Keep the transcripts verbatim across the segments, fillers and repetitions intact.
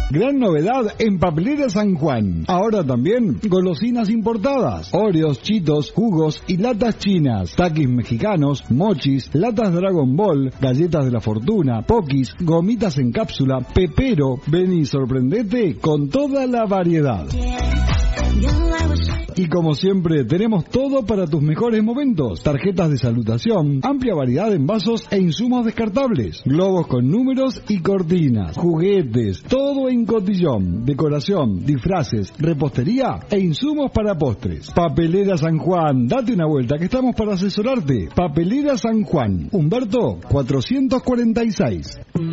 Gran novedad en Papelera San Juan. Ahora también golosinas importadas, Oreos, Chitos, jugos y latas chinas, taquis mexicanos, mochis, latas Dragon Ball, galletas de la fortuna, pokis, gomitas en cápsula, pepero. Ven y sorprendete con toda la variedad. Y como siempre, tenemos todo para tus mejores momentos. Tarjetas de salutación, amplia variedad en vasos e insumos descartables, globos con números y cortinas, juguetes, todo en cotillón, decoración, disfraces, repostería e insumos para postres. Papelera San Juan, date una vuelta que estamos para asesorarte. Papelera San Juan, Humberto cuatrocientos cuarenta y seis.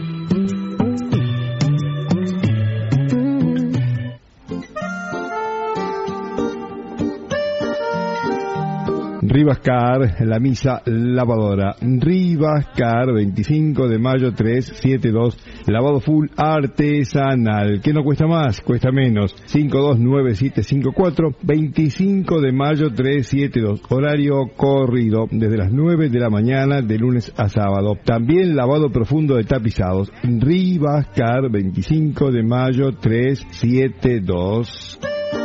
Rivascar, la misa lavadora. Rivascar, veinticinco de mayo trescientos setenta y dos. Lavado full artesanal. ¿Qué no cuesta más? Cuesta menos. cinco dos nueve siete cinco cuatro. veinticinco de mayo trescientos setenta y dos. Horario corrido desde las nueve de la mañana de lunes a sábado. También lavado profundo de tapizados. Rivascar, veinticinco de mayo trescientos setenta y dos.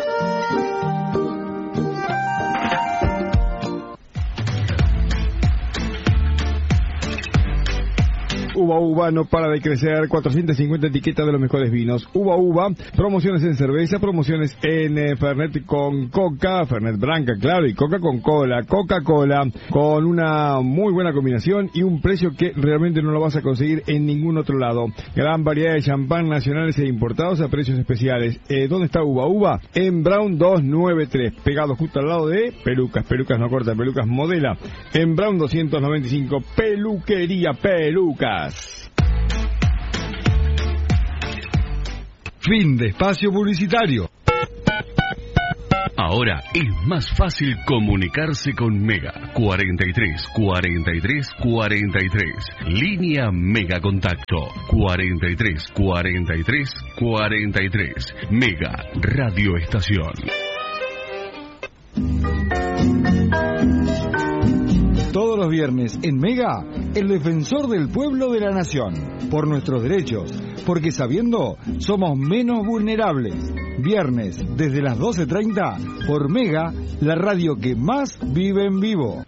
Uva Uva no para de crecer, cuatrocientas cincuenta etiquetas de los mejores vinos. Uva Uva, promociones en cerveza, promociones en eh, Fernet con Coca, Fernet Branca, claro, y Coca con Cola, Coca-Cola, con una muy buena combinación y un precio que realmente no lo vas a conseguir en ningún otro lado. Gran variedad de champán nacionales e importados a precios especiales. Eh, ¿Dónde está Uva Uva? En Brown doscientos noventa y tres, pegado justo al lado de Pelucas, Pelucas no corta, Pelucas modela. En Brown doscientos noventa y cinco, Peluquería Pelucas. Fin de espacio publicitario. Ahora es más fácil comunicarse con Mega. cuarenta y tres, cuarenta y tres, cuarenta y tres. Línea Mega Contacto. cuarenta y tres, cuarenta y tres, cuarenta y tres. Mega Radio Estación. Todos los viernes en Mega, el defensor del pueblo de la nación, por nuestros derechos, porque sabiendo somos menos vulnerables. Viernes desde las doce treinta por Mega, la radio que más vive en vivo.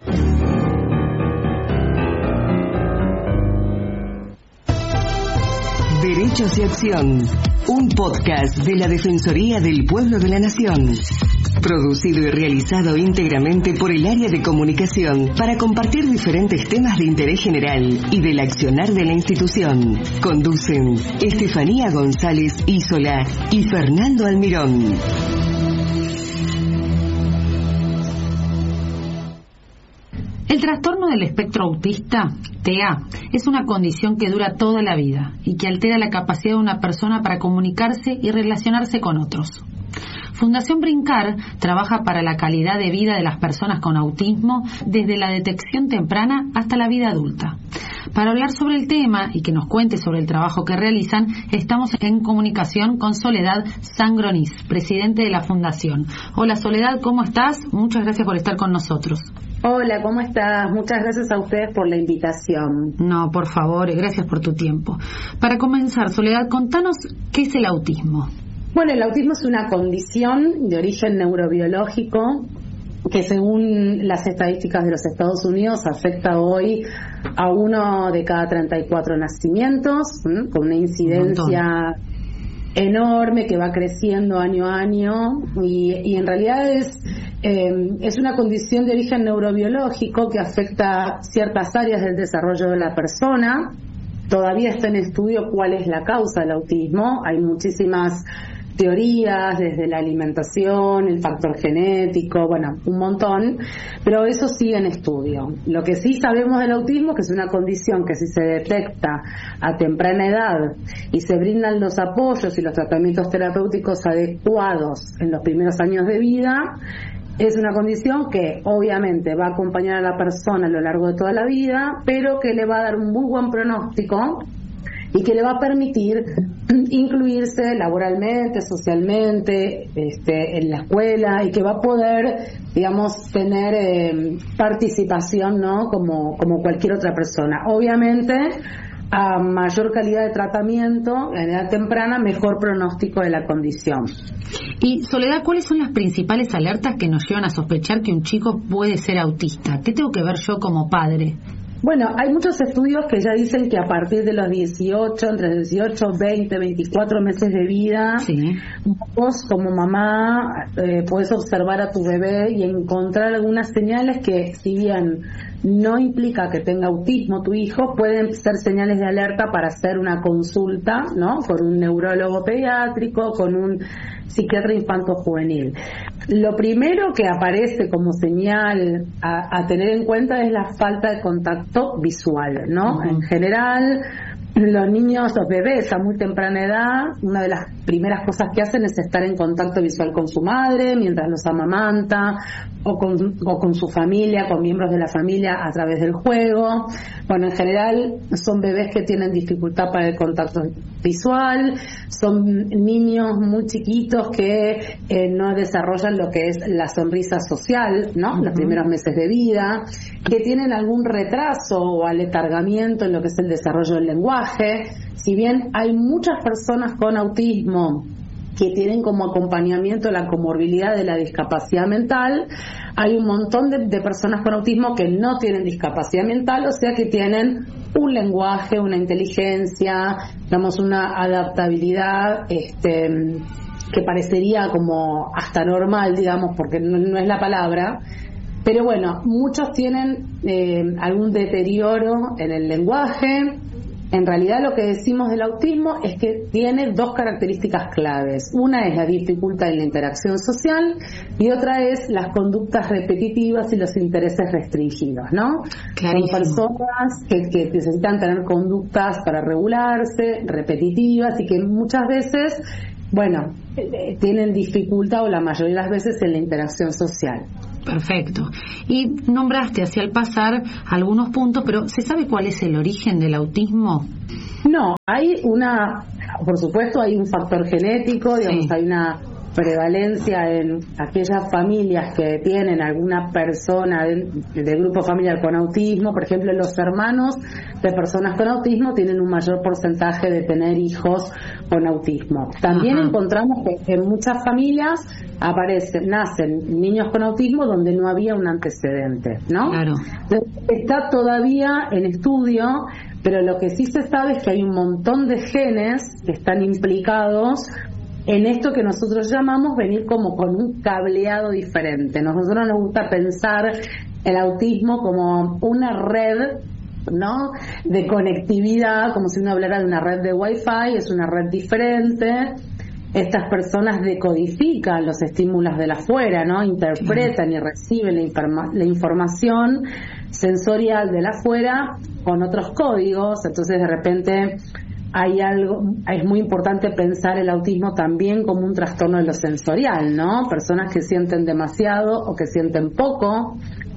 Derechos y Acción, un podcast de la Defensoría del Pueblo de la Nación. Producido y realizado íntegramente por el área de comunicación para compartir diferentes temas de interés general y del accionar de la institución. Conducen Estefanía González Isola y Fernando Almirón. El trastorno del espectro autista, T E A, es una condición que dura toda la vida y que altera la capacidad de una persona para comunicarse y relacionarse con otros. Fundación Brincar trabaja para la calidad de vida de las personas con autismo desde la detección temprana hasta la vida adulta. Para hablar sobre el tema y que nos cuente sobre el trabajo que realizan, estamos en comunicación con Soledad Sangroniz, presidente de la Fundación. Hola Soledad, ¿cómo estás? Muchas gracias por estar con nosotros. Hola, ¿cómo estás? Muchas gracias a ustedes por la invitación. No, por favor, gracias por tu tiempo. Para comenzar, Soledad, contanos qué es el autismo. Bueno, el autismo es una condición de origen neurobiológico que según las estadísticas de los Estados Unidos afecta hoy a uno de cada treinta y cuatro nacimientos, ¿m? Con una incidencia enorme que va creciendo año a año y, y en realidad es, eh, es una condición de origen neurobiológico que afecta ciertas áreas del desarrollo de la persona. Todavía está en estudio cuál es la causa del autismo. Hay muchísimas teorías, desde la alimentación, el factor genético, bueno, un montón, pero eso sigue en estudio. Lo que sí sabemos del autismo es que es una condición que si se detecta a temprana edad y se brindan los apoyos y los tratamientos terapéuticos adecuados en los primeros años de vida, es una condición que obviamente va a acompañar a la persona a lo largo de toda la vida, pero que le va a dar un muy buen pronóstico y que le va a permitir incluirse laboralmente, socialmente, este, en la escuela, y que va a poder, digamos, tener eh, participación, ¿no? Como, como cualquier otra persona. Obviamente a mayor calidad de tratamiento en edad temprana, mejor pronóstico de la condición. Y Soledad, ¿cuáles son las principales alertas que nos llevan a sospechar que un chico puede ser autista? ¿Qué tengo que ver yo como padre? Bueno, hay muchos estudios que ya dicen que a partir de los dieciocho, entre los dieciocho, veinte, veinticuatro meses de vida, sí. vos como mamá eh, puedes observar a tu bebé y encontrar algunas señales que, si bien no implica que tenga autismo tu hijo, pueden ser señales de alerta para hacer una consulta, ¿no? Con un neurólogo pediátrico, con un psiquiatra infanto-juvenil. Lo primero que aparece como señal a, a tener en cuenta es la falta de contacto visual, ¿no? Uh-huh. En general, los niños, los bebés a muy temprana edad, una de las primeras cosas que hacen es estar en contacto visual con su madre mientras los amamanta, o con, o con su familia, con miembros de la familia a través del juego. Bueno, en general son bebés que tienen dificultad para el contacto visual, son niños muy chiquitos que eh, no desarrollan lo que es la sonrisa social, ¿no? Uh-huh. Los primeros meses de vida, que tienen algún retraso o aletargamiento en lo que es el desarrollo del lenguaje. Si bien hay muchas personas con autismo que tienen como acompañamiento la comorbilidad de la discapacidad mental, hay un montón de, de personas con autismo que no tienen discapacidad mental, o sea que tienen un lenguaje, una inteligencia, digamos, una adaptabilidad este, que parecería como hasta normal, digamos, porque no, no es la palabra. Pero bueno, muchos tienen eh, algún deterioro en el lenguaje. En realidad lo que decimos del autismo es que tiene dos características claves. Una es la dificultad en la interacción social y otra es las conductas repetitivas y los intereses restringidos, ¿no? Clarísimo. Son personas que, que necesitan tener conductas para regularse, repetitivas, y que muchas veces, bueno, eh, tienen dificultad, o la mayoría de las veces, en la interacción social. Perfecto. Y nombraste hacia el pasar algunos puntos, pero ¿se sabe cuál es el origen del autismo? No, hay una, por supuesto hay un factor genético, digamos, sí. Hay una prevalencia en aquellas familias que tienen alguna persona del de grupo familiar con autismo. Por ejemplo, los hermanos de personas con autismo tienen un mayor porcentaje de tener hijos con autismo. También Ajá. encontramos que en muchas familias aparecen, nacen niños con autismo donde no había un antecedente, ¿no? Claro. Entonces, está todavía en estudio, pero lo que sí se sabe es que hay un montón de genes que están implicados en esto que nosotros llamamos venir como con un cableado diferente. Nosotros nos gusta pensar el autismo como una red, ¿no?, de conectividad, como si uno hablara de una red de Wi-Fi. Es una red diferente. Estas personas decodifican los estímulos de la afuera, ¿no? Interpretan y reciben la, informa- la información sensorial de la afuera con otros códigos. Entonces, de repente, hay algo, es muy importante pensar el autismo también como un trastorno de lo sensorial, ¿no? Personas que sienten demasiado o que sienten poco,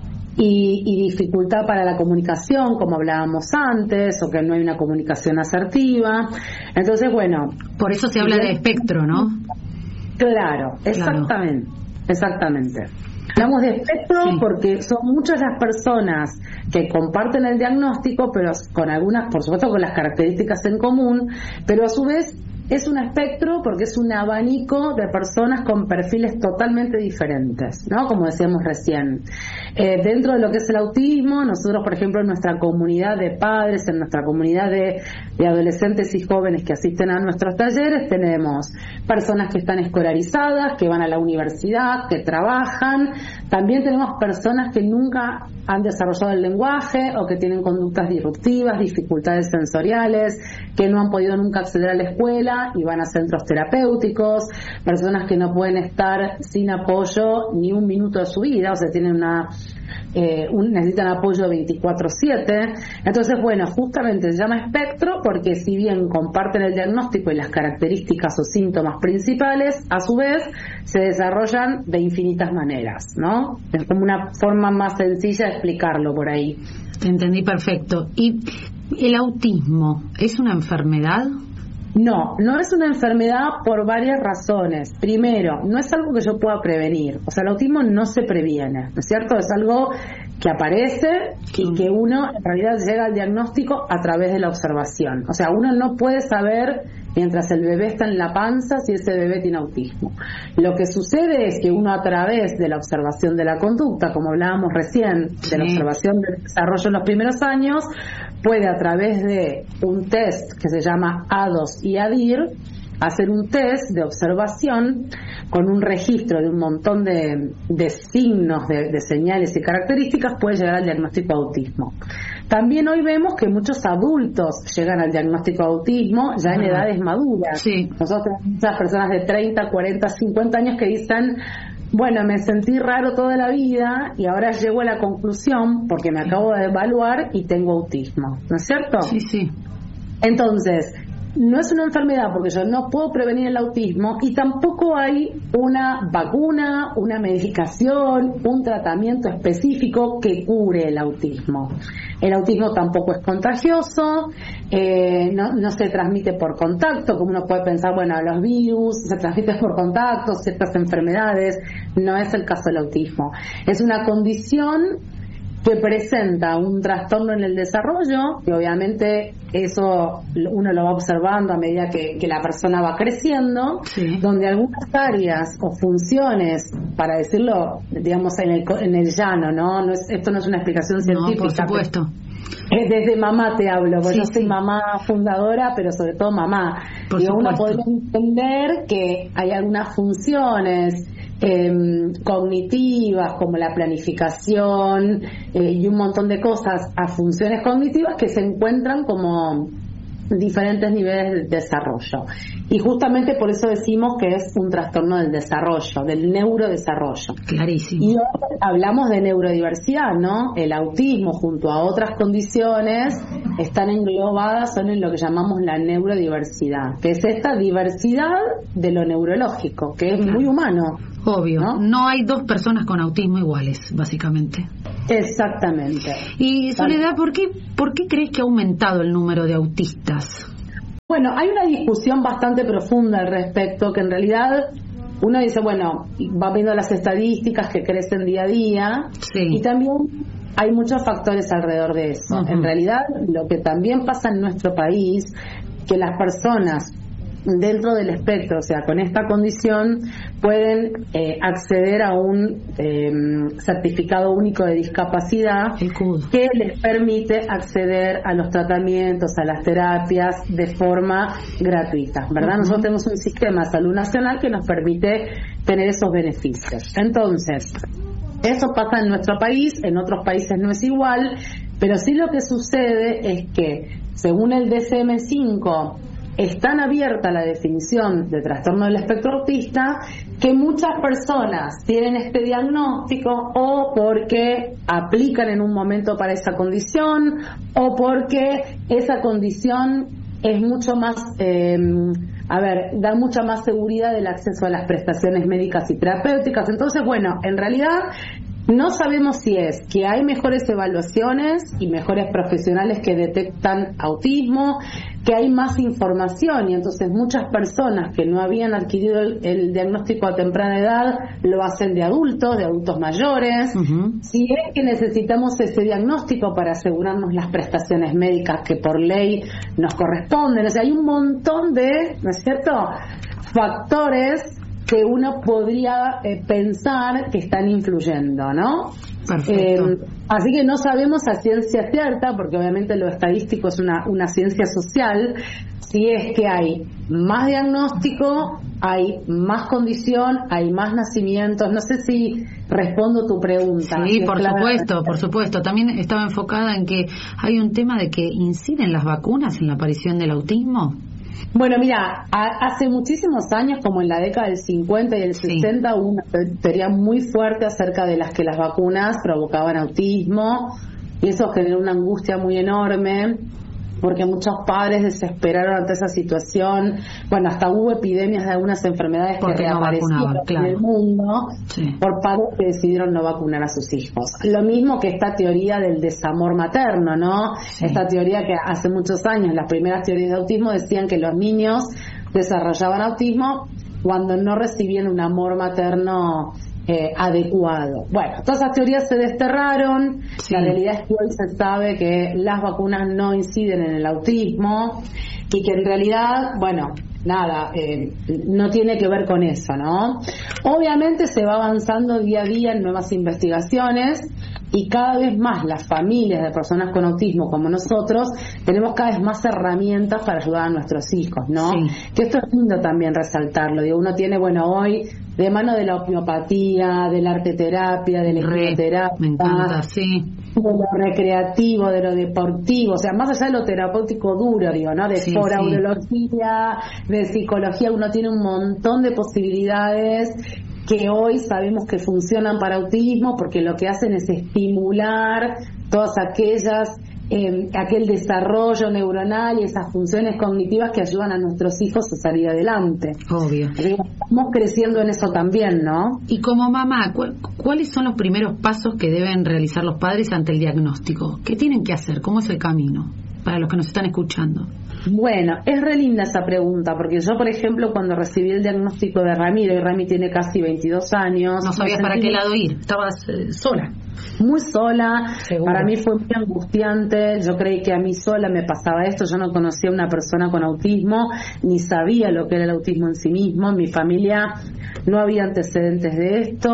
y, y dificultad para la comunicación, como hablábamos antes, o que no hay una comunicación asertiva. Entonces, bueno, por eso se habla de espectro, ¿no? Claro, exactamente, claro. exactamente. Hablamos de espectro sí. porque son muchas las personas que comparten el diagnóstico, pero con algunas, por supuesto, con las características en común, pero a su vez es un espectro porque es un abanico de personas con perfiles totalmente diferentes, ¿no? Como decíamos recién. Eh, dentro de lo que es el autismo, nosotros, por ejemplo, en nuestra comunidad de padres, en nuestra comunidad de, de adolescentes y jóvenes que asisten a nuestros talleres, tenemos personas que están escolarizadas, que van a la universidad, que trabajan. También tenemos personas que nunca han desarrollado el lenguaje o que tienen conductas disruptivas, dificultades sensoriales, que no han podido nunca acceder a la escuela y van a centros terapéuticos, personas que no pueden estar sin apoyo ni un minuto de su vida, o sea, tienen una eh, un, necesitan apoyo veinticuatro siete. Entonces, bueno, justamente se llama espectro porque, si bien comparten el diagnóstico y las características o síntomas principales, a su vez se desarrollan de infinitas maneras, ¿no? Es como una forma más sencilla de explicarlo por ahí. Te entendí perfecto. ¿Y el autismo es una enfermedad? No, no es una enfermedad por varias razones. Primero, no es algo que yo pueda prevenir. O sea, el autismo no se previene, ¿no es cierto? Es algo que aparece y que uno en realidad llega al diagnóstico a través de la observación. O sea, uno no puede saber mientras el bebé está en la panza si ese bebé tiene autismo. Lo que sucede es que uno, a través de la observación de la conducta, como hablábamos recién, de sí. la observación del desarrollo en los primeros años, puede, a través de un test que se llama A D O S y A D I R, hacer un test de observación con un registro de un montón de, de signos, de, de señales y características, puede llegar al diagnóstico de autismo. También hoy vemos que muchos adultos llegan al diagnóstico de autismo ya en edades maduras. Sí. Nosotros tenemos muchas personas de treinta, cuarenta, cincuenta años que dicen, bueno, me sentí raro toda la vida y ahora llego a la conclusión porque me acabo de evaluar y tengo autismo, ¿no es cierto? Sí, sí. Entonces, no es una enfermedad porque yo no puedo prevenir el autismo y tampoco hay una vacuna, una medicación, un tratamiento específico que cure el autismo. El autismo tampoco es contagioso, eh, no, no se transmite por contacto, como uno puede pensar, bueno, los virus se transmiten por contacto, ciertas enfermedades, no es el caso del autismo. Es una condición que presenta un trastorno en el desarrollo, y obviamente eso uno lo va observando a medida que, que la persona va creciendo, sí. donde algunas áreas o funciones, para decirlo, digamos, en el, en el llano, ¿no? no es, esto no es una explicación científica. No, por supuesto. Desde mamá te hablo, porque sí, yo soy sí. mamá fundadora, pero sobre todo mamá. Por y uno supuesto. podría entender que hay algunas funciones Eh, cognitivas, como la planificación eh, y un montón de cosas, a funciones cognitivas que se encuentran como diferentes niveles de desarrollo. Y justamente por eso decimos que es un trastorno del desarrollo, del neurodesarrollo. Clarísimo. Y hoy hablamos de neurodiversidad, ¿no? El autismo, junto a otras condiciones, están englobadas son en lo que llamamos la neurodiversidad, que es esta diversidad de lo neurológico, que es muy humano. Obvio, ¿no? No hay dos personas con autismo iguales, básicamente. Exactamente. Y Soledad, ¿por qué, ¿por qué crees que ha aumentado el número de autistas? Bueno, hay una discusión bastante profunda al respecto, que en realidad uno dice, bueno, va viendo las estadísticas que crecen día a día, sí. y también hay muchos factores alrededor de eso. Uh-huh. En realidad, lo que también pasa en nuestro país, que las personas dentro del espectro, o sea, con esta condición, pueden eh, acceder a un eh, certificado único de discapacidad que les permite acceder a los tratamientos, a las terapias de forma gratuita, ¿verdad? Uh-huh. Nosotros tenemos un sistema de salud nacional que nos permite tener esos beneficios. Entonces, eso pasa en nuestro país, en otros países no es igual, pero sí lo que sucede es que, según el D S M cinco, es tan abierta la definición de trastorno del espectro autista que muchas personas tienen este diagnóstico o porque aplican en un momento para esa condición o porque esa condición es mucho más, eh, a ver, da mucha más seguridad del acceso a las prestaciones médicas y terapéuticas. Entonces, bueno, en realidad no sabemos si es que hay mejores evaluaciones y mejores profesionales que detectan autismo, que hay más información y entonces muchas personas que no habían adquirido el, el diagnóstico a temprana edad lo hacen de adultos, de adultos mayores. Uh-huh. Si es que necesitamos ese diagnóstico para asegurarnos las prestaciones médicas que por ley nos corresponden. O sea, hay un montón de, ¿no es cierto?, factores que uno podría eh, pensar que están influyendo, ¿no? Perfecto. Eh, así que no sabemos a ciencia cierta, porque obviamente lo estadístico es una, una ciencia social, si es que hay más diagnóstico, hay más condición, hay más nacimientos. No sé si respondo tu pregunta. Sí, por supuesto, por supuesto. También estaba enfocada en que hay un tema de que inciden las vacunas en la aparición del autismo. Bueno, mira, a, hace muchísimos años, como en la década del cincuenta y del sesenta, sí. hubo una teoría muy fuerte acerca de las que las vacunas provocaban autismo, y eso generó una angustia muy enorme, porque muchos padres desesperaron ante esa situación. Bueno, hasta hubo epidemias de algunas enfermedades porque que reaparecieron no claro. en el mundo, sí. por padres que decidieron no vacunar a sus hijos. Lo mismo que esta teoría del desamor materno, ¿no? Sí. Esta teoría que hace muchos años, las primeras teorías de autismo decían que los niños desarrollaban autismo cuando no recibían un amor materno eh, adecuado. Bueno, todas esas teorías se desterraron. Sí. La realidad es que hoy se sabe que las vacunas no inciden en el autismo y que en realidad, bueno, nada, eh, no tiene que ver con eso, ¿no? Obviamente se va avanzando día a día en nuevas investigaciones y cada vez más las familias de personas con autismo como nosotros tenemos cada vez más herramientas para ayudar a nuestros hijos, ¿no? Sí. Que esto es lindo también resaltarlo. Digo, uno tiene, bueno, hoy de mano de la homeopatía, de la arteterapia, de la hipnoterapia, me encanta, sí, de lo recreativo, de lo deportivo, o sea, más allá de lo terapéutico duro, digo, ¿no? De sí, foraurología, sí. de psicología, uno tiene un montón de posibilidades que hoy sabemos que funcionan para autismo porque lo que hacen es estimular todas aquellas eh, aquel desarrollo neuronal y esas funciones cognitivas que ayudan a nuestros hijos a salir adelante. Obvio. Estamos creciendo en eso también, ¿no? Y como mamá, ¿cu- ¿cuáles son los primeros pasos que deben realizar los padres ante el diagnóstico? ¿Qué tienen que hacer? ¿Cómo es el camino para los que nos están escuchando? Bueno, es re linda esa pregunta, porque yo, por ejemplo, cuando recibí el diagnóstico de Ramiro, y Rami tiene casi veintidós años... No sabías para qué lado ir, estabas eh, sola. Muy sola, Seguro. Para mí fue muy angustiante, yo creí que a mí sola me pasaba esto, yo no conocía a una persona con autismo, ni sabía lo que era el autismo en sí mismo, en mi familia no había antecedentes de esto...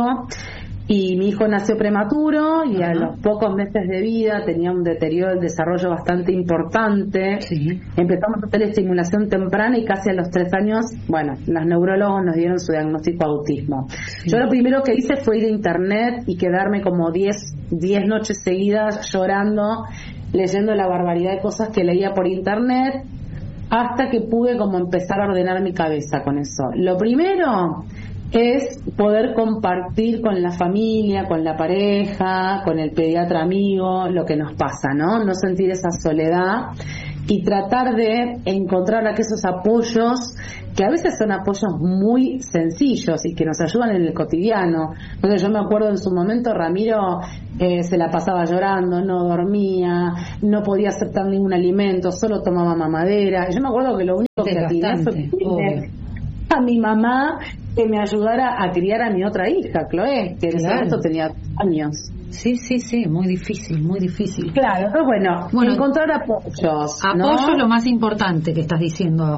Y mi hijo nació prematuro y uh-huh. a los pocos meses de vida tenía un deterioro del desarrollo bastante importante. Sí. Empezamos a hacer estimulación temprana y casi a los tres años, bueno, los neurólogos nos dieron su diagnóstico de autismo. Sí. Yo lo primero que hice fue ir a internet y quedarme como diez noches seguidas llorando, leyendo la barbaridad de cosas que leía por internet, hasta que pude como empezar a ordenar mi cabeza con eso. Lo primero es poder compartir con la familia, con la pareja, con el pediatra amigo, lo que nos pasa, ¿no? No sentir esa soledad y tratar de encontrar aquellos apoyos que a veces son apoyos muy sencillos y que nos ayudan en el cotidiano. Entonces yo me acuerdo en su momento Ramiro eh, se la pasaba llorando, no dormía, no podía aceptar ningún alimento, solo tomaba mamadera. Yo me acuerdo que lo único que tenía fue pedirle a mi mamá que me ayudara a criar a mi otra hija, Chloe, que en ese momento tenía años. Sí, sí, sí, muy difícil, muy difícil. Claro, pero bueno, bueno encontrar apoyos. Apoyo ¿no? es lo más importante que estás diciendo.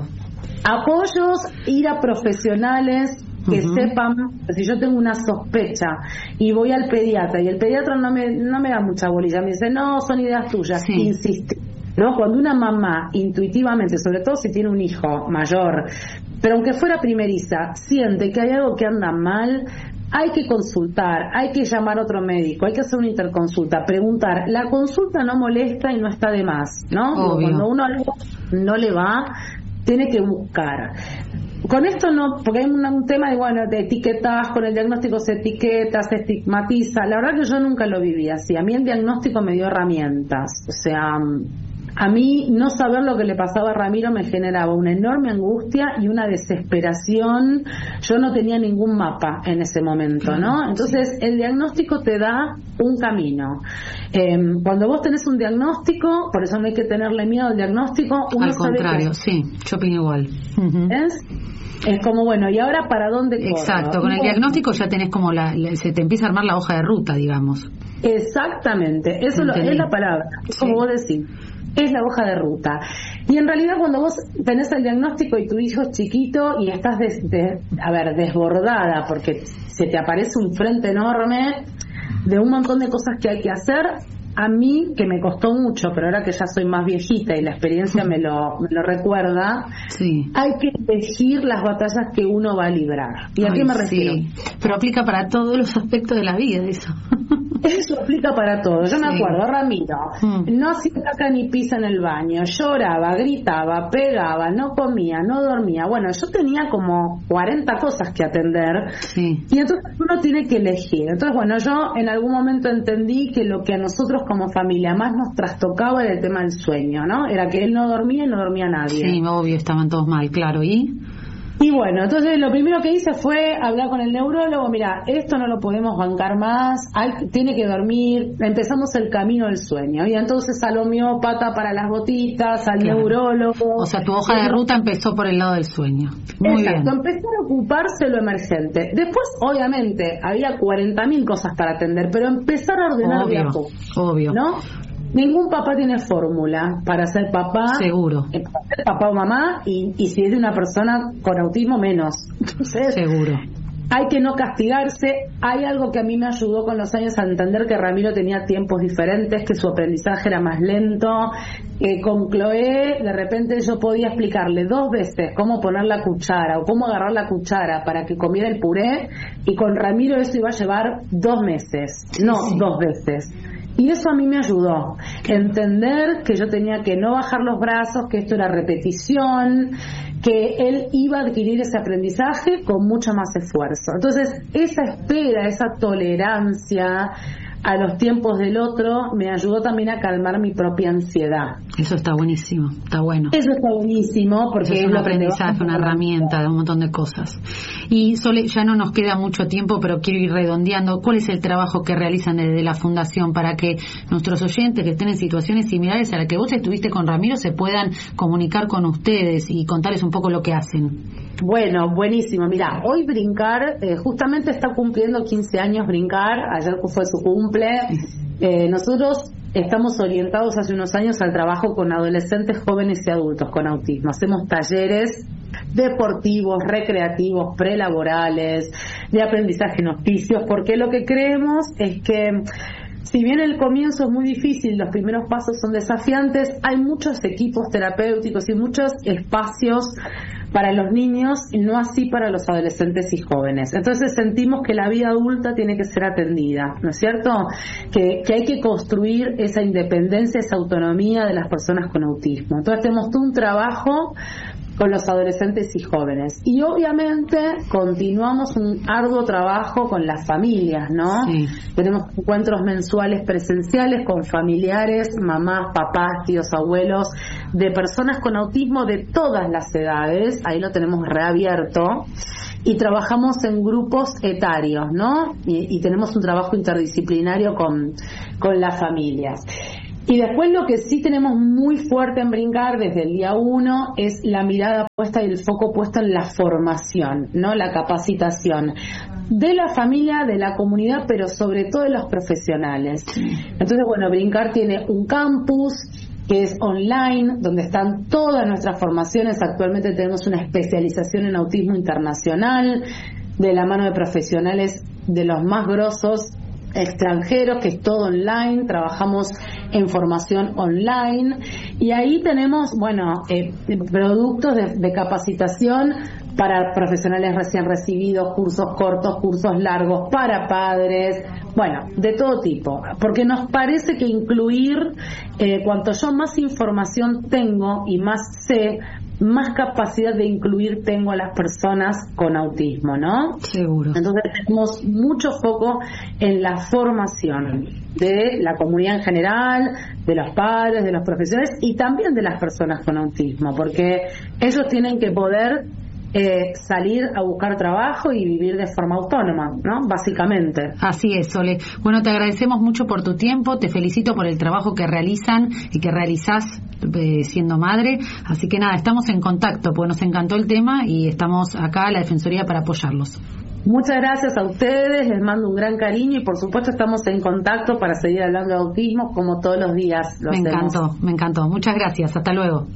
Apoyos, ir a profesionales que uh-huh. sepan, si yo tengo una sospecha y voy al pediatra y el pediatra no me no me da mucha bolilla, me dice, no, son ideas tuyas, sí. insiste. ¿No? Cuando una mamá intuitivamente, sobre todo si tiene un hijo mayor, pero aunque fuera primeriza, siente que hay algo que anda mal, hay que consultar, hay que llamar a otro médico, hay que hacer una interconsulta, preguntar. La consulta no molesta y no está de más, ¿no? Obvio. Cuando uno algo no le va, tiene que buscar. Con esto no, porque hay un, un tema de, bueno, de etiquetas, con el diagnóstico se etiqueta, se estigmatiza. La verdad que yo nunca lo viví así. A mí el diagnóstico me dio herramientas. O sea, a mí no saber lo que le pasaba a Ramiro me generaba una enorme angustia y una desesperación. Yo no tenía ningún mapa en ese momento, ¿no? Entonces el diagnóstico te da un camino. Eh, cuando vos tenés un diagnóstico, por eso no hay que tenerle miedo al diagnóstico. Uno al contrario, que... sí, yo opino igual. Uh-huh. ¿Es? Es como, bueno, ¿y ahora para dónde corro? Exacto, con el diagnóstico ya tenés como la, la, se te empieza a armar la hoja de ruta, digamos. Exactamente, eso lo, es la palabra, es como sí. vos decís. Es la hoja de ruta. Y en realidad cuando vos tenés el diagnóstico y tu hijo es chiquito y estás des, de, a ver, desbordada porque se te aparece un frente enorme de un montón de cosas que hay que hacer, a mí, que me costó mucho, pero ahora que ya soy más viejita y la experiencia me lo, me lo recuerda, sí. hay que elegir las batallas que uno va a librar. ¿Y a Ay, qué me refiero? Sí. Pero aplica para todos los aspectos de la vida eso. Eso aplica para todo. Yo me sí. acuerdo, Ramiro, mm. no hacía caca ni pisa en el baño, lloraba, gritaba, pegaba, no comía, no dormía. Bueno, yo tenía como cuarenta cosas que atender sí. y entonces uno tiene que elegir. Entonces, bueno, yo en algún momento entendí que lo que a nosotros como familia más nos trastocaba era el tema del sueño, ¿no? Era que él no dormía y no dormía nadie. Sí, obvio, estaban todos mal, claro. ¿Y? Y bueno, entonces lo primero que hice fue hablar con el neurólogo. Mira, esto no lo podemos bancar más, hay, tiene que dormir. Empezamos el camino del sueño. Y entonces al homeópata para las gotitas, al claro. neurólogo. O sea, tu hoja de ruta empezó por el lado del sueño. Muy Exacto, bien. empezó a ocuparse lo emergente. Después, obviamente, había cuarenta mil cosas para atender, pero empezar a ordenar obvio, de a poco. Obvio. ¿No? Ningún papá tiene fórmula para ser papá. Seguro. Eh, para ser papá o mamá, y, y si es de una persona con autismo, menos. Entonces, seguro. Hay que no castigarse. Hay algo que a mí me ayudó con los años a entender que Ramiro tenía tiempos diferentes, que su aprendizaje era más lento. Eh, con Chloé, de repente yo podía explicarle dos veces cómo poner la cuchara o cómo agarrar la cuchara para que comiera el puré, y con Ramiro eso iba a llevar dos meses, sí, no sí. dos veces. Y eso a mí me ayudó, entender que yo tenía que no bajar los brazos, que esto era repetición, que él iba a adquirir ese aprendizaje con mucho más esfuerzo. Entonces, esa espera, esa tolerancia a los tiempos del otro me ayudó también a calmar mi propia ansiedad. Eso está buenísimo, está bueno. Eso está buenísimo porque eso es, es un lo aprendizaje, una herramienta de un montón de cosas. Y Sole, ya no nos queda mucho tiempo, pero quiero ir redondeando. ¿Cuál es el trabajo que realizan desde la Fundación para que nuestros oyentes que estén en situaciones similares a la que vos estuviste con Ramiro se puedan comunicar con ustedes y contarles un poco lo que hacen? Bueno, buenísimo. Mira, hoy Brincar, eh, justamente está cumpliendo quince años Brincar, ayer fue su cumple. Eh, nosotros estamos orientados hace unos años al trabajo con adolescentes, jóvenes y adultos con autismo. Hacemos talleres deportivos, recreativos, prelaborales, de aprendizaje en hospicios, porque lo que creemos es que si bien el comienzo es muy difícil, los primeros pasos son desafiantes, hay muchos equipos terapéuticos y muchos espacios para los niños y no así para los adolescentes y jóvenes. Entonces sentimos que la vida adulta tiene que ser atendida, ¿no es cierto? Que, que hay que construir esa independencia, esa autonomía de las personas con autismo. Entonces tenemos todo un trabajo con los adolescentes y jóvenes. Y obviamente continuamos un arduo trabajo con las familias, ¿no? Sí. Tenemos encuentros mensuales presenciales con familiares, mamás, papás, tíos, abuelos, de personas con autismo de todas las edades. Ahí lo tenemos reabierto. Y trabajamos en grupos etarios, ¿no? Y, y tenemos un trabajo interdisciplinario con, con las familias. Y después lo que sí tenemos muy fuerte en Brincar desde el día uno es la mirada puesta y el foco puesto en la formación, ¿no? La capacitación de la familia, de la comunidad, pero sobre todo de los profesionales. Entonces, bueno, Brincar tiene un campus que es online, donde están todas nuestras formaciones. Actualmente tenemos una especialización en autismo internacional, de la mano de profesionales de los más grosos extranjeros, que es todo online. Trabajamos en formación online y ahí tenemos, bueno, eh, productos de, de capacitación para profesionales recién recibidos, cursos cortos, cursos largos, para padres, bueno, de todo tipo, porque nos parece que incluir, eh, cuanto yo más información tengo y más sé, más capacidad de incluir tengo a las personas con autismo, ¿no? Seguro. Entonces tenemos mucho foco en la formación de la comunidad en general, de los padres, de los profesionales y también de las personas con autismo, porque ellos tienen que poder Eh, salir a buscar trabajo y vivir de forma autónoma, ¿no? Básicamente. Así es, Sole. Bueno, te agradecemos mucho por tu tiempo, te felicito por el trabajo que realizan y que realizás eh, siendo madre, así que nada, estamos en contacto, porque nos encantó el tema y estamos acá en la Defensoría para apoyarlos. Muchas gracias a ustedes, les mando un gran cariño y por supuesto estamos en contacto para seguir hablando de autismo como todos los días lo me hacemos. encantó, me encantó. Muchas gracias, hasta luego.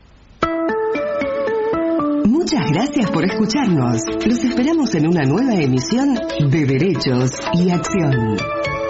Muchas gracias por escucharnos. Los esperamos en una nueva emisión de Derechos y Acción.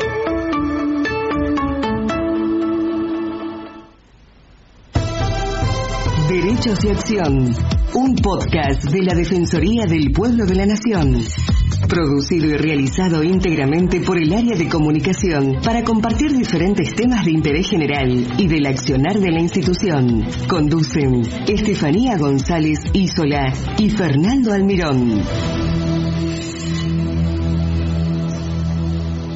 Derechos y Acción, un podcast de la Defensoría del Pueblo de la Nación. Producido y realizado íntegramente por el área de comunicación para compartir diferentes temas de interés general y del accionar de la institución. Conducen Estefanía González Isola y Fernando Almirón.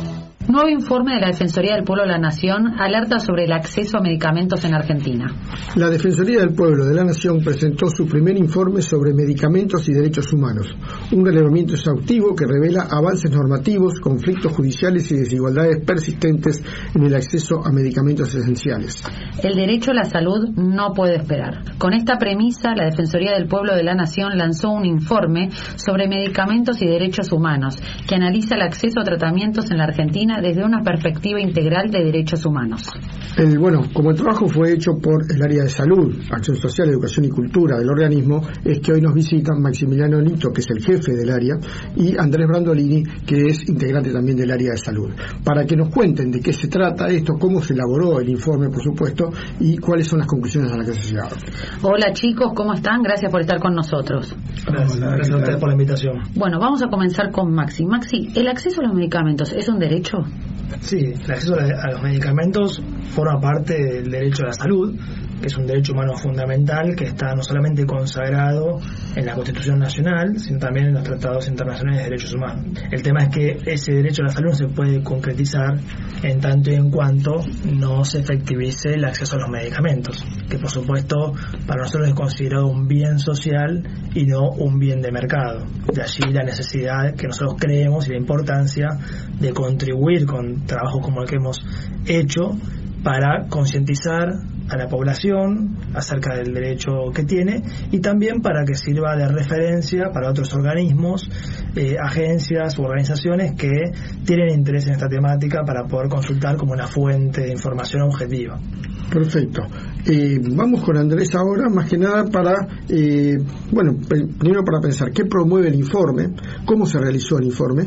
Nuevo informe de la Defensoría del Pueblo de la Nación alerta sobre el acceso a medicamentos en Argentina. La Defensoría del Pueblo de la Nación presentó su primer informe sobre medicamentos y derechos humanos, un relevamiento exhaustivo que revela avances normativos, conflictos judiciales y desigualdades persistentes en el acceso a medicamentos esenciales. El derecho a la salud no puede esperar. Con esta premisa, la Defensoría del Pueblo de la Nación lanzó un informe sobre medicamentos y derechos humanos que analiza el acceso a tratamientos en la Argentina desde una perspectiva integral de derechos humanos. El, bueno, como el trabajo fue hecho por el área de salud, acción social, educación y cultura del organismo, es que hoy nos visitan Maximiliano Lito, que es el jefe del área, y Andrés Brandolini, que es integrante también del área de salud, para que nos cuenten de qué se trata esto, cómo se elaboró el informe, por supuesto, y cuáles son las conclusiones a las que se llegaron. Hola chicos, ¿cómo están? Gracias por estar con nosotros. Gracias, Hola, gracias a ustedes por la invitación. Bueno, vamos a comenzar con Maxi. Maxi, ¿el acceso a los medicamentos es un derecho? Sí, el acceso a los medicamentos forma parte del derecho a la salud, que es un derecho humano fundamental que está no solamente consagrado en la Constitución Nacional, sino también en los tratados internacionales de derechos humanos. El tema es que ese derecho a la salud no se puede concretizar en tanto y en cuanto no se efectivice el acceso a los medicamentos, que por supuesto para nosotros es considerado un bien social y no un bien de mercado. De allí la necesidad que nosotros creemos y la importancia de contribuir con trabajos como el que hemos hecho para concientizar a la población acerca del derecho que tiene y también para que sirva de referencia para otros organismos, eh, agencias u organizaciones que tienen interés en esta temática para poder consultar como una fuente de información objetiva. Perfecto. Eh, vamos con Andrés ahora, más que nada para, eh, bueno, primero para pensar qué promueve el informe, cómo se realizó el informe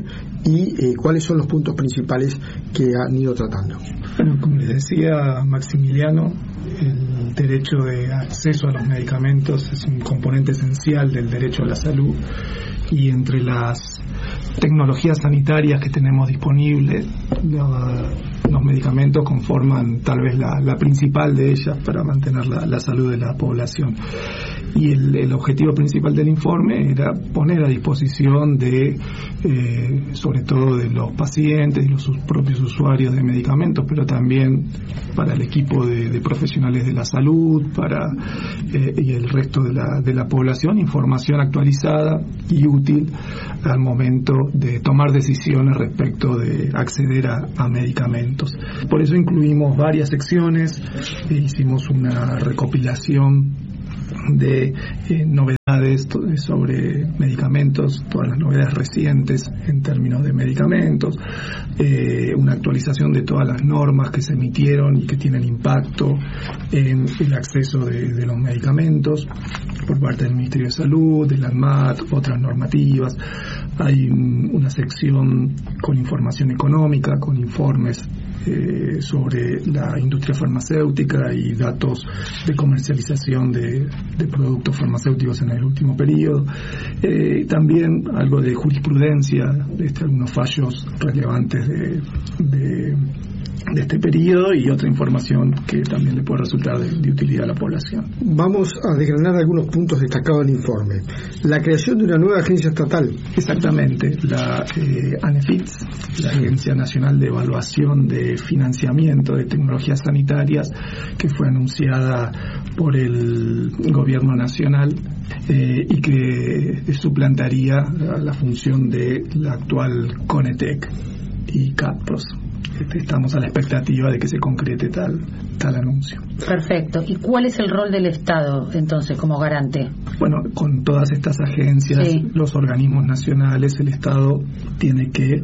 y eh, cuáles son los puntos principales que han ido tratando. Bueno, como les decía Maximiliano, el derecho de acceso a los medicamentos es un componente esencial del derecho a la salud y entre las tecnologías sanitarias que tenemos disponibles, los medicamentos conforman tal vez la, la principal de ellas para mantener la, la salud de la población. Y el, el objetivo principal del informe era poner a disposición de, eh, sobre todo de los pacientes y los sus propios usuarios de medicamentos, pero también para el equipo de, de profesionales de la salud, para eh, y el resto de la, de la población, información actualizada y útil al momento de tomar decisiones respecto de acceder a, a medicamentos. Por eso incluimos varias secciones, e hicimos una recopilación de eh, novedades sobre medicamentos, todas las novedades recientes en términos de medicamentos, eh, una actualización de todas las normas que se emitieron y que tienen impacto en el acceso de, de los medicamentos por parte del Ministerio de Salud, de la ANMAT, otras normativas. Hay un, una sección con información económica, con informes Eh, sobre la industria farmacéutica y datos de comercialización de, de productos farmacéuticos en el último periodo. Eh, también algo de jurisprudencia, este, algunos fallos relevantes de, de, de este periodo y otra información que también le puede resultar de, de utilidad a la población. Vamos a desgranar algunos puntos destacados del informe. La creación de una nueva agencia estatal. Exactamente, la eh, ANEFITS, la Agencia Nacional de Evaluación de Financiamiento de Tecnologías Sanitarias, que fue anunciada por el Gobierno Nacional eh, y que suplantaría la, la función de la actual CONETEC y CAPROS. Estamos a la expectativa de que se concrete tal tal anuncio. Perfecto. ¿Y cuál es el rol del Estado, entonces, como garante? Bueno, con todas estas agencias, sí, los organismos nacionales, el Estado tiene que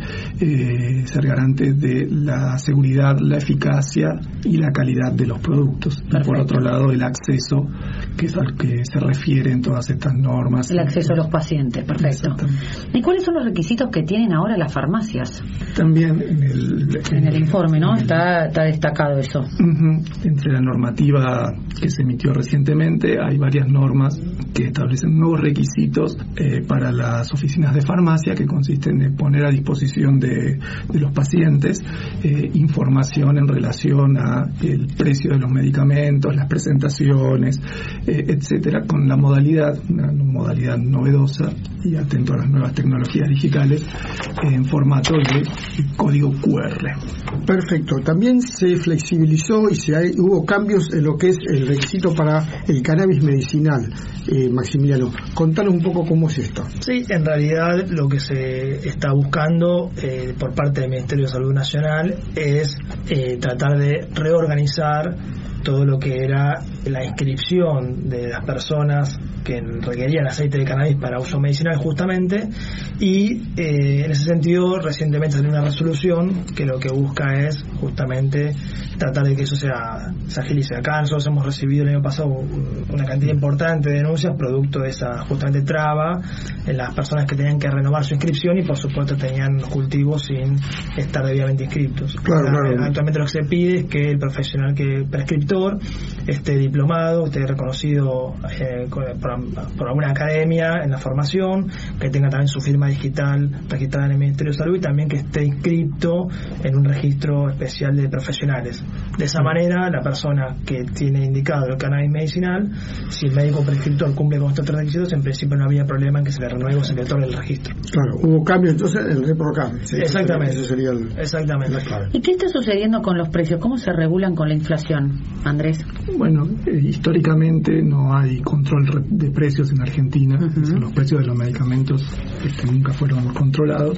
eh, ser garante de la seguridad, la eficacia y la calidad de los productos. Perfecto. Y por otro lado, el acceso, que es al que se refieren todas estas normas. El acceso a los pacientes, perfecto. ¿Y cuáles son los requisitos que tienen ahora las farmacias? También en el... En el informe, ¿no? Está, está destacado eso. Uh-huh. Entre la normativa que se emitió recientemente hay varias normas que establecen nuevos requisitos eh, para las oficinas de farmacia, que consisten en poner a disposición de, de los pacientes eh, información en relación a el precio de los medicamentos, las presentaciones, eh, etcétera, con la modalidad, una modalidad novedosa y atento a las nuevas tecnologías digitales en formato de código cu erre. Perfecto. También se flexibilizó y se hay, hubo cambios en lo que es el requisito para el cannabis medicinal. Eh, Maximiliano, contanos un poco cómo es esto. Sí, en realidad lo que se está buscando eh, por parte del Ministerio de Salud Nacional es eh, tratar de reorganizar todo lo que era la inscripción de las personas que requerían aceite de cannabis para uso medicinal justamente, y eh, en ese sentido recientemente salió una resolución que lo que busca es justamente tratar de que eso sea, se agilice. Acá nosotros hemos recibido el año pasado una cantidad importante de denuncias producto de esa justamente traba en las personas que tenían que renovar su inscripción y por supuesto tenían los cultivos sin estar debidamente inscriptos. Claro, claro. Actualmente lo que se pide es que el profesional que prescriptor esté diplomado, esté reconocido eh, por, por alguna academia en la formación, que tenga también su firma digital registrada en el Ministerio de Salud y también que esté inscrito en un registro especial de profesionales. De esa manera, la persona que tiene indicado el cannabis medicinal, si el médico prescriptor cumple con estos tres requisitos, en principio no había problema en que se le renueve o se le otorgue el registro. Claro, hubo cambio entonces el reprocambio. Sí, exactamente. Eso sería el, exactamente. La clave. ¿Y qué está sucediendo con los precios? ¿Cómo se regulan con la inflación, Andrés? Bueno, eh, históricamente no hay control de precios en Argentina. Uh-huh. Los precios de los medicamentos este, nunca fueron controlados.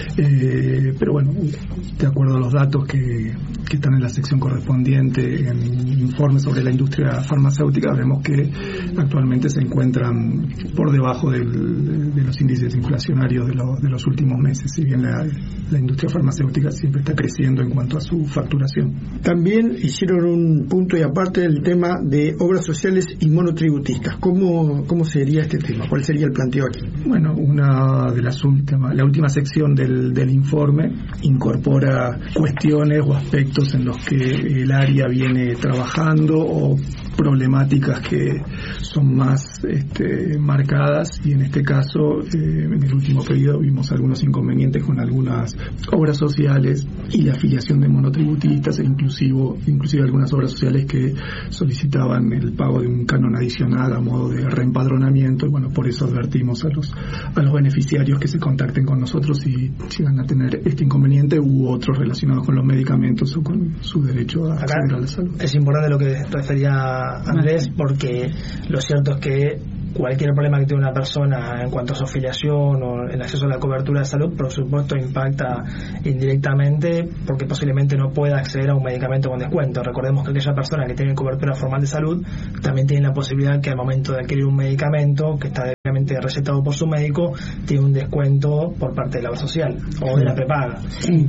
Eh, pero bueno, de acuerdo a los datos que, que están en la sección correspondiente en informes sobre la industria farmacéutica, vemos que actualmente se encuentran por debajo del, de los índices inflacionarios de, lo, de los últimos meses, si bien la, la industria farmacéutica siempre está creciendo en cuanto a su facturación. También hicieron un punto y aparte del tema de obras sociales y monotributistas. ¿Cómo, cómo sería este tema? ¿Cuál sería el planteo aquí? Bueno, una de las últimas, la última sección del, del informe incorpora cuestiones o aspectos en los que el área viene trabajando o problemáticas que son más este, marcadas, y en este caso eh, en el último periodo vimos algunos inconvenientes con algunas obras sociales y la afiliación de monotributistas e inclusive, inclusive algunas obras sociales que solicitaban el pago de un canon adicional a modo de reempadronamiento, y bueno, por eso advertimos a los a los beneficiarios que se contacten con nosotros si llegan a tener este inconveniente u otros relacionados con los medicamentos o con su derecho a acceder a la salud. Es importante lo que refería Andrés, porque lo cierto es que cualquier problema que tiene una persona en cuanto a su afiliación o el acceso a la cobertura de salud, por supuesto impacta indirectamente porque posiblemente no pueda acceder a un medicamento con descuento. Recordemos que aquella persona que tiene cobertura formal de salud también tiene la posibilidad que al momento de adquirir un medicamento que está debidamente recetado por su médico, tiene un descuento por parte de la obra social o de la prepaga. Sí.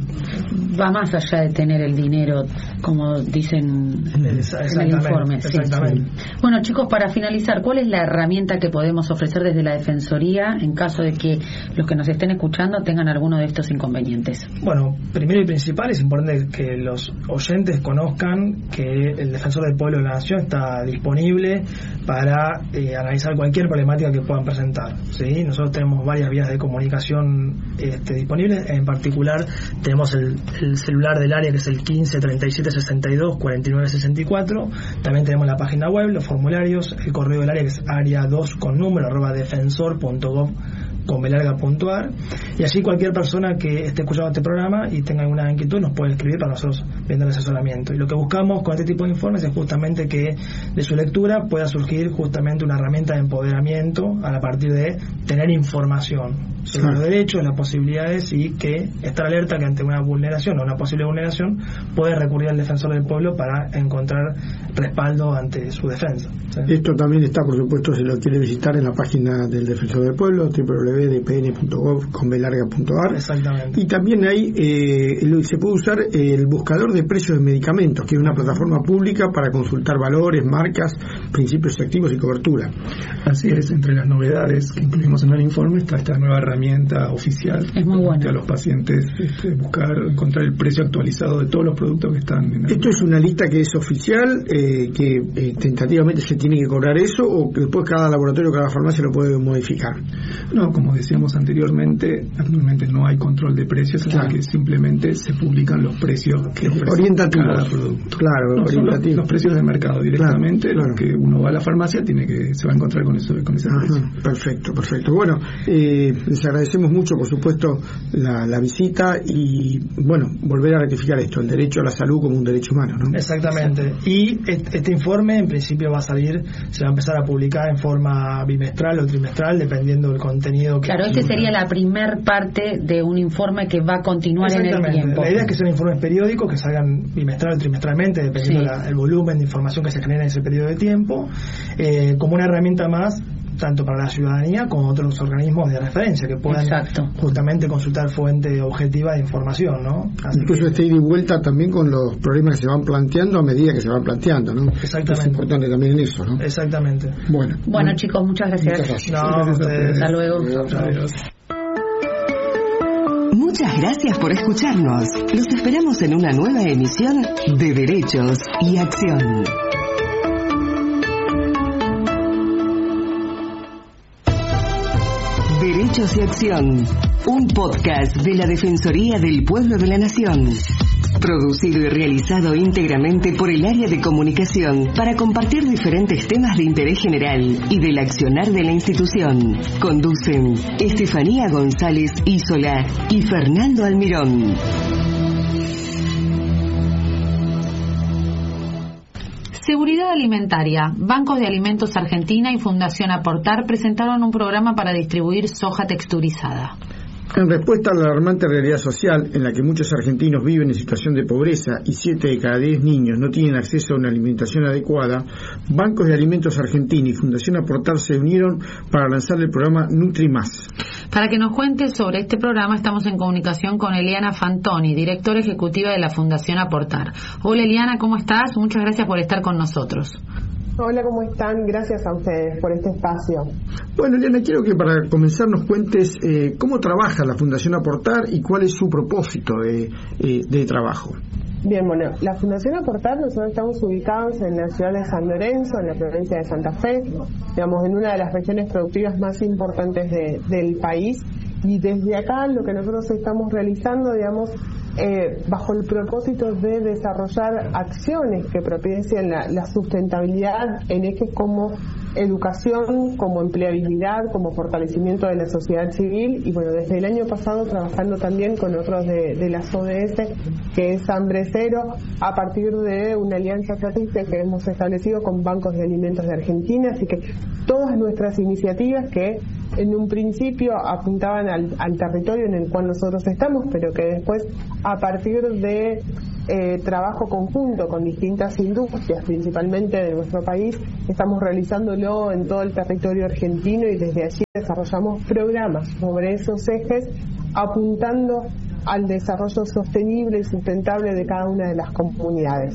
Va más allá de tener el dinero, como dicen en el informe. Exactamente. Sí, sí. Bueno, chicos, para finalizar, ¿cuál es la herramienta que podemos ofrecer desde la Defensoría en caso de que los que nos estén escuchando tengan alguno de estos inconvenientes? Bueno, primero y principal es importante que los oyentes conozcan que el Defensor del Pueblo de la Nación está disponible para eh, analizar cualquier problemática que puedan presentar, ¿sí? Nosotros tenemos varias vías de comunicación este, disponibles. En particular tenemos el, el celular del área, que es el quince treinta y siete sesenta y dos cuarenta y nueve sesenta y cuatro. También tenemos la página web, los formularios, el correo del área, que es área dos con número arroba defensor punto gov con belarga punto ar, y así cualquier persona que esté escuchando este programa y tenga alguna inquietud nos puede escribir para nosotros brindar asesoramiento. Y lo que buscamos con este tipo de informes es justamente que de su lectura pueda surgir justamente una herramienta de empoderamiento a partir de tener información sobre los derechos, las posibilidades, y que estar alerta que ante una vulneración o una posible vulneración puede recurrir al Defensor del Pueblo para encontrar respaldo ante su defensa, ¿sí? Esto también está, por supuesto, si lo quiere visitar en la página del Defensor del Pueblo, doble u doble u doble u punto d p n punto gov con belarga punto ar. Exactamente. Y también ahí eh, se puede usar el buscador de precios de medicamentos, que es una plataforma pública para consultar valores, marcas, principios activos y cobertura. Así es, entre las novedades que incluimos en el informe está esta nueva herramienta oficial. Es muy buena. A los pacientes este, buscar, encontrar el precio actualizado de todos los productos que están en el... ¿Esto es una lista que es oficial, eh, que eh, tentativamente se tiene que cobrar eso, o que después cada laboratorio, cada farmacia lo puede modificar? No, como decíamos anteriormente, actualmente no hay control de precios, claro, así que simplemente se publican los precios que ofrece cada producto. Claro, no, son los, los precios de mercado directamente, claro, claro. que uno va a la farmacia tiene que se va a encontrar con eso, con ese precio. Perfecto, perfecto. Bueno, eh, les agradecemos mucho, por supuesto, la, la visita y, bueno, volver a ratificar esto, el derecho a la salud como un derecho humano, ¿no? Exactamente. Y este, este informe, en principio, va a salir, se va a empezar a publicar en forma bimestral o trimestral, dependiendo del contenido que... Claro, este sería la primer parte de un informe que va a continuar en el tiempo. La idea es que sean informes periódicos, que salgan bimestral o trimestralmente, dependiendo sí. del volumen de información que se genera en ese periodo de tiempo, eh, como una herramienta más tanto para la ciudadanía como otros organismos de referencia que puedan Exacto. justamente consultar fuente objetiva de información, ¿no? Así Incluso que... este ida y vuelta también con los problemas que se van planteando a medida que se van planteando, ¿no? Exactamente. Es importante también en eso, ¿no? Exactamente. Bueno, bueno, bueno chicos, muchas gracias. Muchas gracias. No, gracias ustedes. Hasta luego. Adiós. Muchas gracias por escucharnos. Los esperamos en una nueva emisión de Derechos y Acción. Derechos y Acción, un podcast de la Defensoría del Pueblo de la Nación. Producido y realizado íntegramente por el área de comunicación para compartir diferentes temas de interés general y del accionar de la institución. Conducen Estefanía González Isola y Fernando Almirón. Seguridad Alimentaria, Bancos de Alimentos Argentina y Fundación Aportar presentaron un programa para distribuir soja texturizada. En respuesta a la alarmante realidad social en la que muchos argentinos viven en situación de pobreza y siete de cada diez niños no tienen acceso a una alimentación adecuada, Bancos de Alimentos Argentina y Fundación Aportar se unieron para lanzar el programa NutriMás. Para que nos cuente sobre este programa estamos en comunicación con Eliana Fantoni, directora ejecutiva de la Fundación Aportar. Hola Eliana, ¿cómo estás? Muchas gracias por estar con nosotros. Hola, ¿cómo están? Gracias a ustedes por este espacio. Bueno, Eliana, quiero que para comenzar nos cuentes eh, cómo trabaja la Fundación Aportar y cuál es su propósito de, eh, de trabajo. Bien, bueno, la Fundación Aportar, nosotros estamos ubicados en la ciudad de San Lorenzo, en la provincia de Santa Fe, digamos, en una de las regiones productivas más importantes de, del país, y desde acá lo que nosotros estamos realizando, digamos, eh, bajo el propósito de desarrollar acciones que propicien la, la sustentabilidad en ejes como educación, como empleabilidad, como fortalecimiento de la sociedad civil, y bueno, desde el año pasado trabajando también con otros de, de las O D S, que es Hambre Cero, a partir de una alianza estratégica que hemos establecido con Bancos de Alimentos de Argentina, así que todas nuestras iniciativas que en un principio apuntaban al, al territorio en el cual nosotros estamos, pero que después a partir de eh, trabajo conjunto con distintas industrias, principalmente de nuestro país, estamos realizándolo en todo el territorio argentino y desde allí desarrollamos programas sobre esos ejes apuntando al desarrollo sostenible y sustentable de cada una de las comunidades.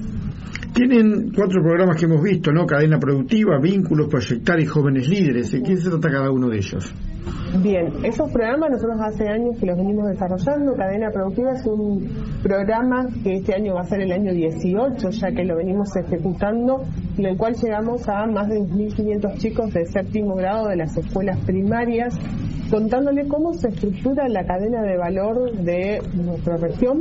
Tienen cuatro programas que hemos visto, ¿no? Cadena Productiva, Vínculos, Proyectar y Jóvenes Líderes. ¿De quién se trata cada uno de ellos? Bien, esos programas nosotros hace años que los venimos desarrollando. Cadena Productiva es un programa que este año va a ser el año dieciocho, ya que lo venimos ejecutando, en el cual llegamos a más de dos mil quinientos chicos de séptimo grado de las escuelas primarias, contándole cómo se estructura la cadena de valor de nuestra región,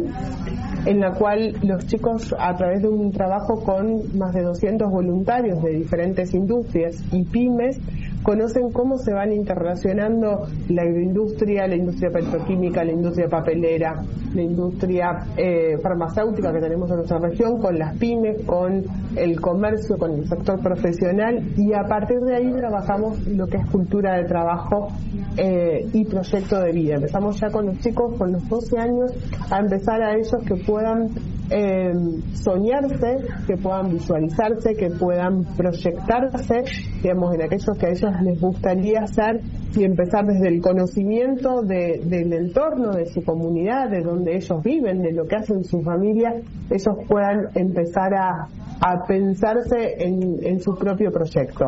en la cual los chicos, a través de un trabajo con más de doscientos voluntarios de diferentes industrias y pymes, conocen cómo se van interrelacionando la agroindustria, la industria petroquímica, la industria papelera, la industria eh, farmacéutica que tenemos en nuestra región, con las pymes, con el comercio, con el sector profesional, y a partir de ahí trabajamos lo que es cultura de trabajo eh, y proyecto de vida. Empezamos ya con los chicos, con los doce años, a empezar a ellos que puedan eh, soñarse, que puedan visualizarse, que puedan proyectarse, digamos, en aquellos que a ellos les gustaría hacer, y empezar desde el conocimiento de, del entorno, de su comunidad, de donde ellos viven, de lo que hacen su familia, ellos puedan empezar a, a pensarse en, en su propio proyecto.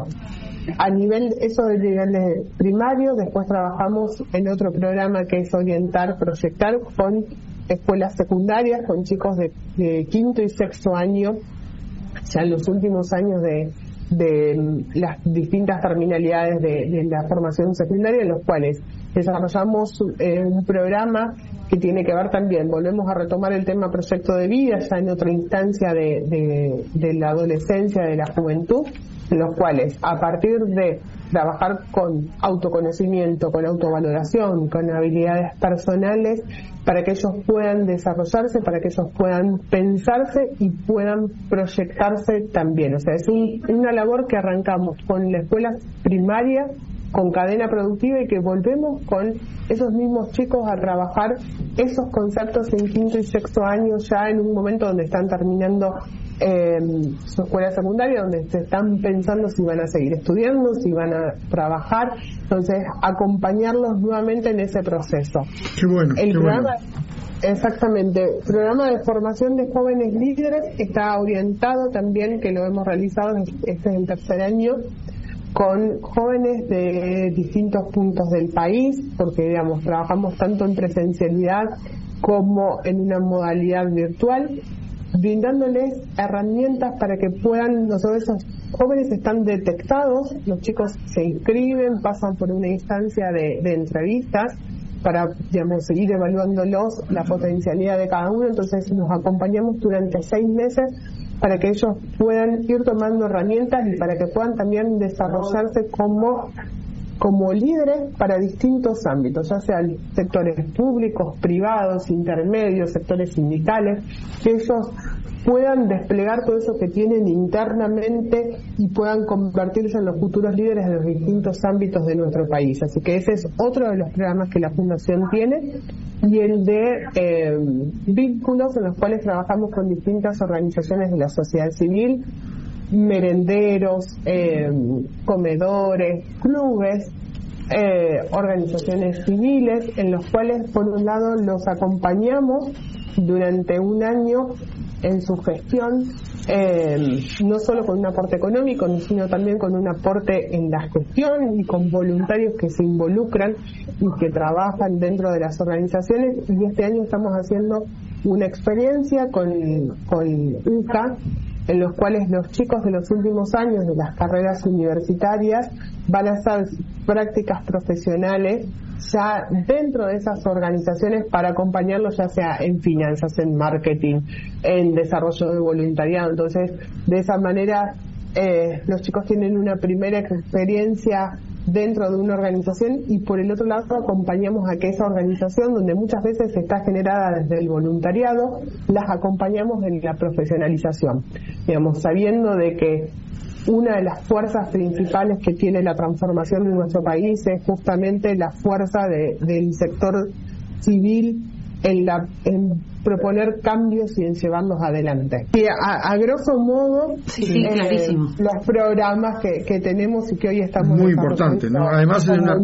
A nivel, eso de nivel primario, después trabajamos en otro programa que es Orientar, Proyectar, con escuelas secundarias, con chicos de, de quinto y sexto año, ya en los últimos años de de las distintas terminalidades de, de la formación secundaria, en los cuales desarrollamos eh, un programa que tiene que ver también, volvemos a retomar el tema proyecto de vida, ya en otra instancia de, de, de la adolescencia, de la juventud, en los cuales a partir de trabajar con autoconocimiento, con autovaloración, con habilidades personales, para que ellos puedan desarrollarse, para que ellos puedan pensarse y puedan proyectarse también. O sea, es un, una labor que arrancamos con la escuela primaria, con cadena productiva, y que volvemos con esos mismos chicos a trabajar esos conceptos en quinto y sexto año, ya en un momento donde están terminando eh, su escuela secundaria, donde se están pensando si van a seguir estudiando, si van a trabajar. Entonces, acompañarlos nuevamente en ese proceso. Qué bueno, el qué programa, bueno. Exactamente, el programa de formación de jóvenes líderes está orientado también, que lo hemos realizado, este es el tercer año, con jóvenes de distintos puntos del país, porque digamos trabajamos tanto en presencialidad como en una modalidad virtual, brindándoles herramientas para que puedan, nosotros esos jóvenes están detectados, los chicos se inscriben, pasan por una instancia de, de entrevistas para, digamos, seguir evaluándolos, la potencialidad de cada uno. Entonces nos acompañamos durante seis meses para que ellos puedan ir tomando herramientas y para que puedan también desarrollarse como como líderes para distintos ámbitos, ya sean sectores públicos, privados, intermedios, sectores sindicales, que ellos puedan desplegar todo eso que tienen internamente y puedan convertirse en los futuros líderes de los distintos ámbitos de nuestro país. Así que ese es otro de los programas que la Fundación tiene, y el de eh, vínculos, en los cuales trabajamos con distintas organizaciones de la sociedad civil, merenderos, eh, comedores, clubes, eh, organizaciones civiles, en los cuales por un lado los acompañamos durante un año en su gestión, eh, no solo con un aporte económico, sino también con un aporte en la gestión y con voluntarios que se involucran y que trabajan dentro de las organizaciones. Y este año estamos haciendo una experiencia con, con U C A, en los cuales los chicos de los últimos años de las carreras universitarias van a hacer prácticas profesionales ya dentro de esas organizaciones para acompañarlos, ya sea en finanzas, en marketing, en desarrollo de voluntariado. Entonces, de esa manera, eh, los chicos tienen una primera experiencia dentro de una organización, y por el otro lado acompañamos a que esa organización, donde muchas veces está generada desde el voluntariado, las acompañamos en la profesionalización, digamos, sabiendo de que una de las fuerzas principales que tiene la transformación de nuestro país es justamente la fuerza de, del sector civil en, la, en proponer cambios y en llevarlos adelante. Y a, a grosso modo, sí, sí, eh, clarísimo. los programas que, que tenemos y que hoy estamos muy importante, ¿no? Además es una,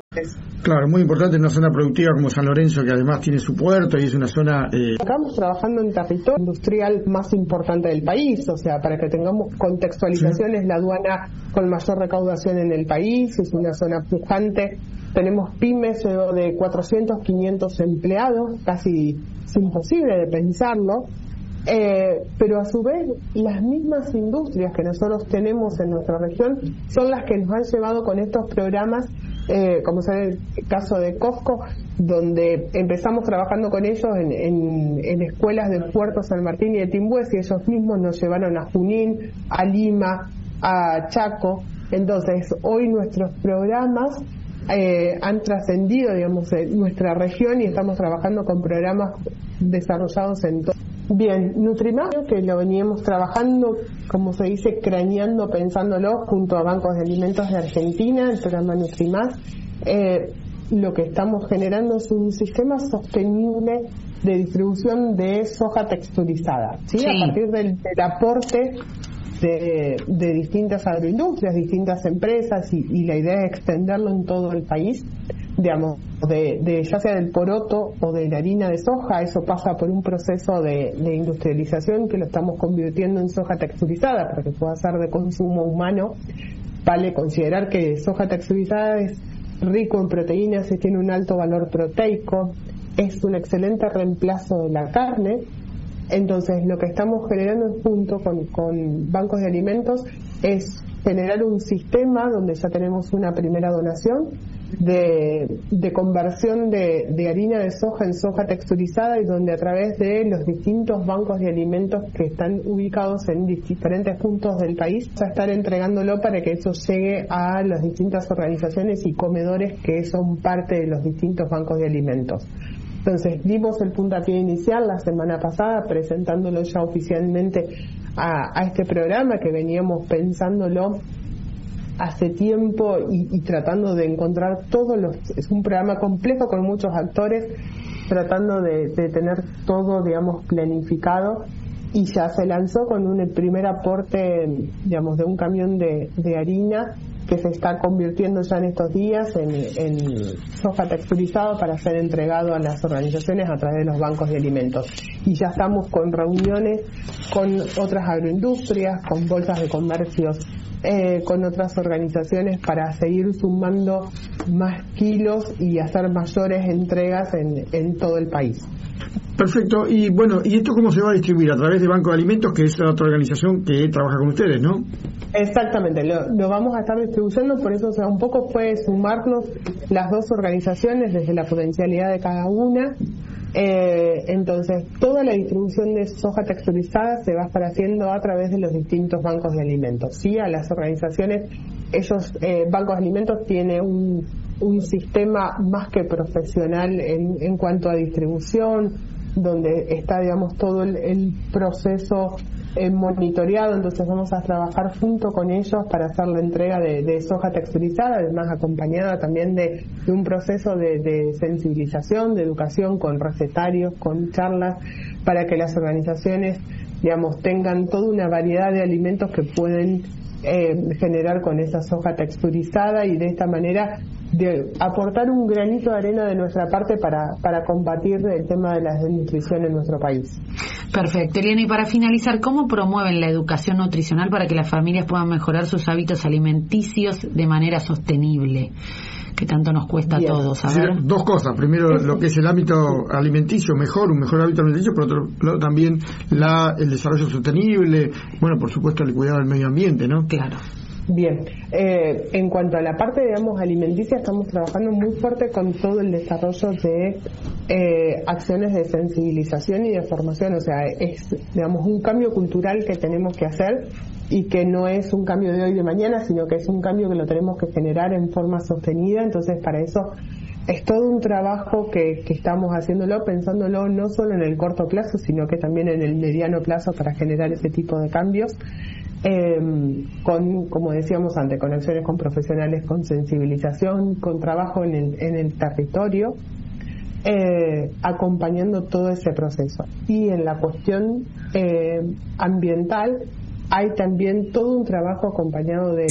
claro, muy importante en una zona productiva como San Lorenzo, que además tiene su puerto y es una zona. Eh... Estamos trabajando en el territorio industrial más importante del país, o sea, para que tengamos contextualización, sí. Es la aduana con mayor recaudación en el país, es una zona pujante. Tenemos pymes de cuatrocientos, quinientos empleados, casi es imposible de pensarlo, eh, pero a su vez las mismas industrias que nosotros tenemos en nuestra región son las que nos han llevado con estos programas, eh, como es el caso de Costco, donde empezamos trabajando con ellos en, en, en escuelas de Puerto San Martín y de Timbues, y ellos mismos nos llevaron a Junín, a Lima, a Chaco. Entonces, hoy nuestros programas Eh, han trascendido, digamos, en nuestra región, y estamos trabajando con programas desarrollados en todo. Bien, Nutrimás, que lo veníamos trabajando, como se dice, craneando, pensándolo, junto a Bancos de Alimentos de Argentina, el programa Nutrimás. Eh, lo que estamos generando es un sistema sostenible de distribución de soja texturizada, ¿sí? Sí. A partir del, del aporte De, de distintas agroindustrias, distintas empresas, y, y la idea es extenderlo en todo el país, digamos, de, de ya sea del poroto o de la harina de soja. Eso pasa por un proceso de, de industrialización que lo estamos convirtiendo en soja texturizada para que pueda ser de consumo humano. Vale considerar que soja texturizada es rico en proteínas y tiene un alto valor proteico, es un excelente reemplazo de la carne. Entonces, lo que estamos generando junto con, con bancos de alimentos es generar un sistema donde ya tenemos una primera donación, de, de conversión de, de harina de soja en soja texturizada, y donde a través de los distintos bancos de alimentos que están ubicados en diferentes puntos del país, ya están entregándolo para que eso llegue a las distintas organizaciones y comedores que son parte de los distintos bancos de alimentos. Entonces dimos el puntapié inicial la semana pasada presentándolo ya oficialmente a, a este programa, que veníamos pensándolo hace tiempo y, y tratando de encontrar todos los... Es un programa complejo con muchos actores, tratando de, de tener todo, digamos, planificado, y ya se lanzó con un primer aporte, digamos, de un camión de, de harina que se está convirtiendo ya en estos días en, en soja texturizada para ser entregado a las organizaciones a través de los bancos de alimentos. Y ya estamos con reuniones con otras agroindustrias, con bolsas de comercios, eh, con otras organizaciones para seguir sumando más kilos y hacer mayores entregas en, en todo el país. Perfecto. Y bueno, ¿y esto cómo se va a distribuir? A través de Banco de Alimentos, que es la otra organización que trabaja con ustedes, ¿no? Exactamente, lo, lo vamos a estar distribuyendo, por eso, o sea, un poco fue sumarnos las dos organizaciones desde la potencialidad de cada una. Eh, entonces, toda la distribución de soja texturizada se va a estar haciendo a través de los distintos bancos de alimentos. Sí, a las organizaciones, esos eh, bancos de alimentos tienen un, un sistema más que profesional en, en cuanto a distribución, donde está, digamos, todo el, el proceso eh, monitoreado. Entonces vamos a trabajar junto con ellos para hacer la entrega de, de soja texturizada, además acompañada también de, de un proceso de, de sensibilización, de educación, con recetarios, con charlas, para que las organizaciones, digamos, tengan toda una variedad de alimentos que pueden eh, generar con esa soja texturizada, y de esta manera de aportar un granito de arena de nuestra parte para, para combatir el tema de la desnutrición en nuestro país. Perfecto, Eliana, y para finalizar, ¿cómo promueven la educación nutricional para que las familias puedan mejorar sus hábitos alimenticios de manera sostenible? Que tanto nos cuesta Bien. a todos. A ver. Dos cosas. Primero, lo que es el ámbito alimenticio, mejor, un mejor hábito alimenticio. Por otro lado, también la, el desarrollo sostenible. Bueno, por supuesto, el cuidado del medio ambiente, ¿no? Claro. Bien, eh, en cuanto a la parte, digamos, alimenticia, estamos trabajando muy fuerte con todo el desarrollo de eh, acciones de sensibilización y de formación. O sea, es, digamos, un cambio cultural que tenemos que hacer, y que no es un cambio de hoy de mañana, sino que es un cambio que lo tenemos que generar en forma sostenida. Entonces, para eso es todo un trabajo que, que estamos haciéndolo, pensándolo no solo en el corto plazo, sino que también en el mediano plazo, para generar ese tipo de cambios. Eh, con, como decíamos antes, con acciones con profesionales, con sensibilización, con trabajo en el, en el territorio, eh, acompañando todo ese proceso. Y en la cuestión eh, ambiental hay también todo un trabajo acompañado de